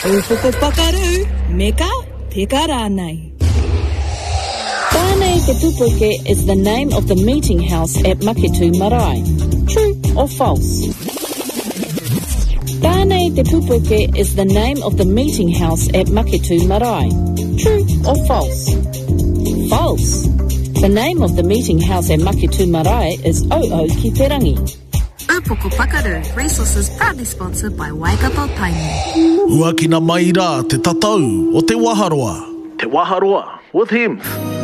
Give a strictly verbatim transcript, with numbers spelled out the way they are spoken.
Ōpoko pakaru, meka peka rānei. Tānei Te Pupuke is the name of the meeting house at Maketu Marae. True or false? Tānei Te Pupuke is the name of the meeting house at Maketu Marae. True or false? False. The name of the meeting house at Maketu Marae is O'o ki te rangi. Ōpoko Pakaru Resources proudly sponsored by Waikato Tainui. Huakina mai rā te tatau o te Waharoa. Te Waharoa with him.